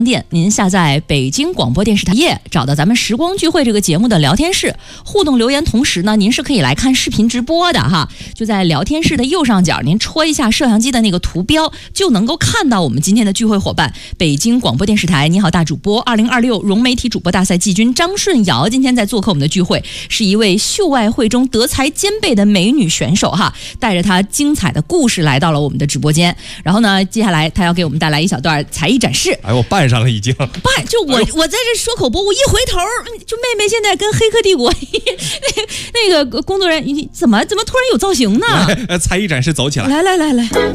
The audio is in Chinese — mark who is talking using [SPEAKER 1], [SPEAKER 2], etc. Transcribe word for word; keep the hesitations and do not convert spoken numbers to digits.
[SPEAKER 1] 店，您下载北京广播电视台页，找到咱们时光聚会这个节目的聊天室，互动留言，同时呢，您是可以来看视频直播的哈。就在聊天室的右上角，您戳一下摄像机的那个图标，就能够看到我们今天的聚会伙伴，北京广播电视台你好大主播二零二六融媒体主播大赛季军张顺尧，今天在做客我们的聚会，是一位秀外慧中、德才兼备的美女选手哈，带着她精彩的故事来到了我们的直播间。然后呢，接下来她要给我们带来一小段才艺展示。
[SPEAKER 2] 哎，我扮上了已经。
[SPEAKER 1] 扮就我、哎、我在这说口播，我一回头，就妹妹现在跟《黑客帝国》那那个工作人员怎么怎么突然有造型呢？
[SPEAKER 2] 才艺展示走起来！
[SPEAKER 1] 来来来来。